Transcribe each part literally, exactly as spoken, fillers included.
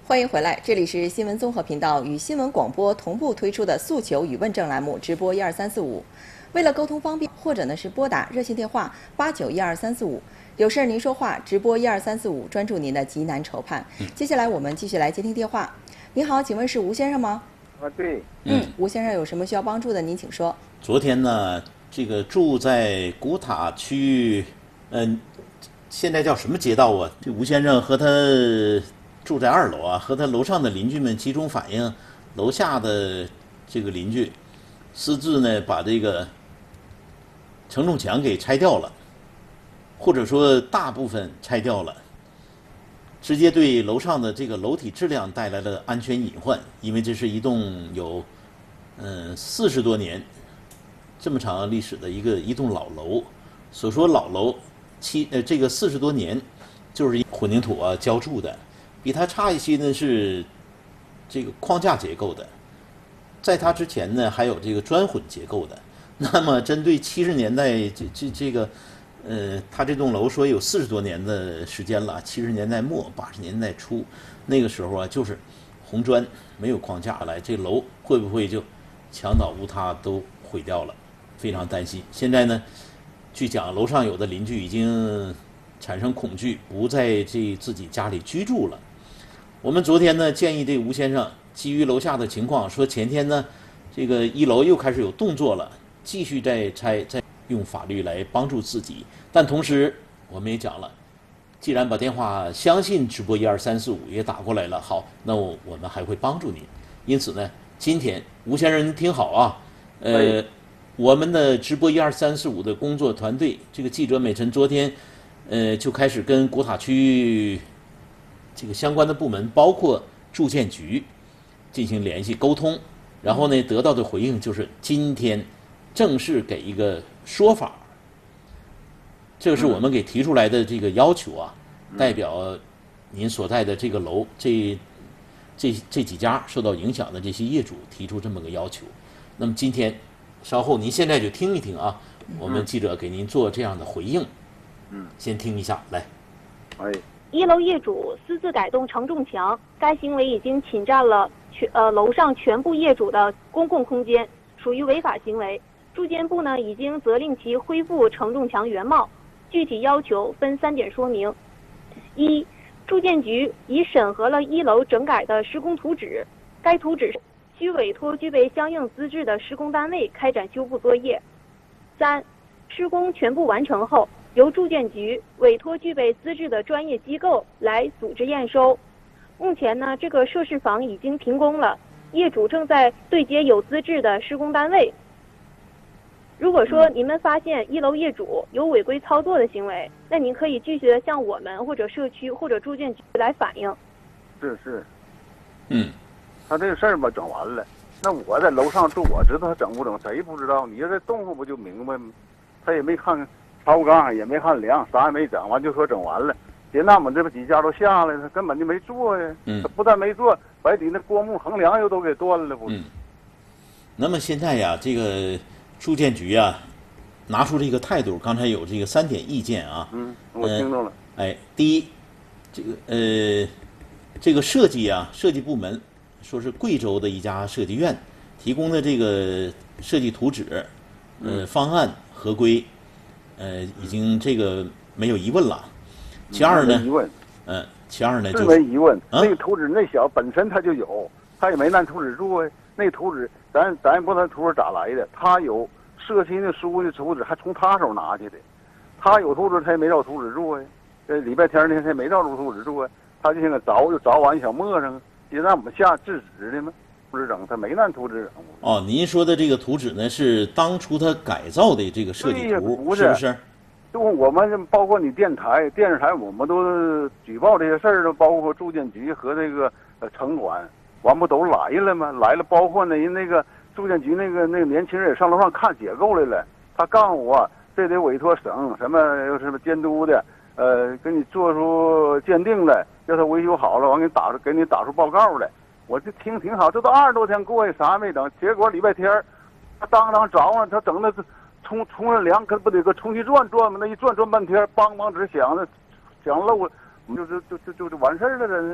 欢迎回来，这里是新闻综合频道与新闻广播同步推出的诉求与问政栏目直播一二三四五。为了沟通方便，或者呢是拨打热线电话八九一二三四五，有事儿您说话，直播一二三四五，专注您的急难愁盼。接下来我们继续来接听电话。你好，请问是吴先生吗？ 啊，对。 嗯，吴先生有什么需要帮助的，您请说。 昨天呢，这个住在古塔区，嗯、呃，现在叫什么街道啊？这吴先生和他住在二楼啊，和他楼上的邻居们集中反映，楼下的这个邻居私自呢把这个承重墙给拆掉了，或者说大部分拆掉了，直接对楼上的这个楼体质量带来了安全隐患。因为这是一栋有嗯四十多年这么长历史的一个一栋老楼。所说老楼七呃这个四十多年就是混凝土啊浇筑的，比它差一些呢是这个框架结构的，在它之前呢还有这个砖混结构的。那么针对七十年代这这这个呃，它这栋楼说有四十多年的时间了，七十年代末八十年代初那个时候啊，就是红砖没有框架来，这楼会不会就墙倒屋塌都毁掉了，非常担心。现在呢，据讲楼上有的邻居已经产生恐惧，不在这自己家里居住了。我们昨天呢建议这吴先生基于楼下的情况，说前天呢这个一楼又开始有动作了，继续再拆，再用法律来帮助自己。但同时我们也讲了，既然把电话相信直播一二三四五也打过来了，好，那我我们还会帮助您。因此呢，今天吴先生您听好啊，呃，我们的直播一二三四五的工作团队，这个记者美晨昨天呃就开始跟古塔区这个相关的部门，包括住建局进行联系沟通，然后呢得到的回应就是今天正式给一个说法。这个是我们给提出来的这个要求啊，代表您所在的这个楼这这这几家受到影响的这些业主提出这么个要求。那么今天稍后您现在就听一听啊，我们记者给您做这样的回应。嗯，先听一下来。 哎， 一楼业主私自改动承重墙，该行为已经侵占了全呃楼上全部业主的公共空间，属于违法行为。住建部呢已经责令其恢复承重墙原貌。具体要求分三点说明：一、住建局已审核了一楼整改的施工图纸，该图纸需委托具备相应资质的施工单位开展修复作业；三、施工全部完成后，由住建局委托具备资质的专业机构来组织验收。目前呢，这个涉事房已经停工了，业主正在对接有资质的施工单位。如果说你们发现一楼业主有违规操作的行为，那您可以继续的向我们或者社区或者住建局来反映。 是是， 嗯， 他这个事儿吧整完了，那我在楼上住，我知道他整不整，谁不知道？你要这动物不就明白吗？他也没看超纲，也没看梁，啥也没整，完就说整完了。别那么这不几家都下来了，他根本就没做呀。 嗯， 他不但没做，白底那锅木横梁又都给断了，不是？ 嗯。那么现在呀，这个住建局啊，拿出这个态度，刚才有这个三点意见啊。 嗯，我听到了。 呃、哎，第一，这个呃，这个设计啊，设计部门说是贵州的一家设计院提供的这个设计图纸，呃，方案合规，呃，已经这个没有疑问了。其二呢？ 疑问。 嗯、呃，其二呢就是没疑问。 啊、 那个图纸那小本身它就有，他也没按图纸做呀。那图纸咱咱也不知道图纸咋来的，他有设计的书的图纸还从他手拿去的，他有图纸他也没照图纸做呀。这礼拜天那天他也没照着图纸做呀，他就像个凿就凿完小磨上，就让我们下制纸的吗？图纸整他没按图纸整。 哦，您说的这个图纸呢是当初他改造的这个设计图， 不是不是？ 就我们包括你电台、电视台，我们都举报这些事儿了，包括住建局和这个呃城管。完不都来了吗？来了，包括呢人那个住建局那个那个年轻人也上楼上看结构来了。他告诉我，这得委托省什么又什么监督的，呃，给你做出鉴定来，叫他维修好了，完给你打出给你打出报告来。我就听挺好，这都二十多天过去，啥也没整。结果礼拜天他当当着了，他整那冲冲上梁，可不得个充气转转吗？那一转转半天，梆梆直响的，响漏了，就就就就就就完事儿了，这。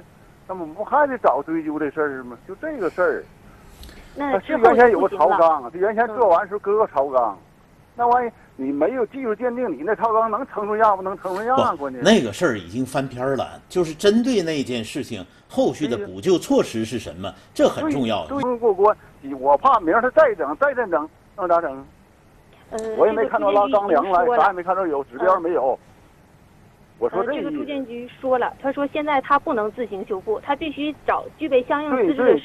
那么不还得找追究这事儿吗？就这个事儿。 那是原先有个超纲，这原先做完时候搁个超纲，那万一你没有技术鉴定，你那超纲能成出样不能成出样啊？关键那个事儿已经翻篇了，就是针对那件事情后续的补救措施是什么，这很重要。 对，过关，我怕明儿他再整再再整，那咋整？ 呃， 我也没看到拉钢梁来，啥也没看到有指标没有。 嗯、 我说这个住建局说了，他说现在他不能自行修复，他必须找具备相应资质的。